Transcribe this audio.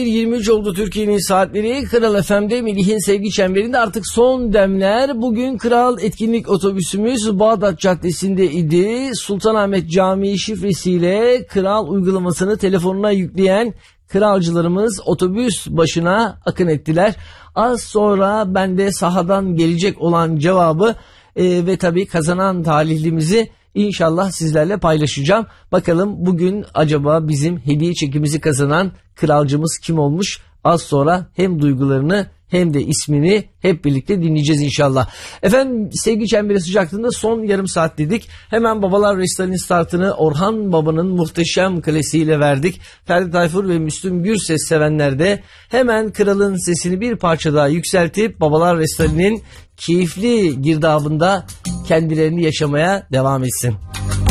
23 oldu Türkiye'nin saatleri. Kral FM'de Melih'in sevgi çemberinde artık son demler. Bugün Kral etkinlik otobüsümüz Bağdat Caddesi'nde idi. Sultanahmet Camii şifresiyle Kral uygulamasını telefonuna yükleyen kralcılarımız otobüs başına akın ettiler. Az sonra ben de sahadan gelecek olan cevabı ve tabii kazanan talihlimizi İnşallah sizlerle paylaşacağım. Bakalım bugün acaba bizim hediye çekimizi kazanan kralcımız kim olmuş? Az sonra hem duygularını hem de ismini hep birlikte dinleyeceğiz inşallah. Efendim sevgi çemberi sıcaklığında son yarım saat dedik. Hemen Babalar Restari'nin startını Orhan Baba'nın muhteşem klasiğiyle verdik. Ferdi Tayfur ve Müslüm Gürses sevenler de hemen kralın sesini bir parça daha yükseltip Babalar Restari'nin keyifli girdabında kendilerini yaşamaya devam etsin.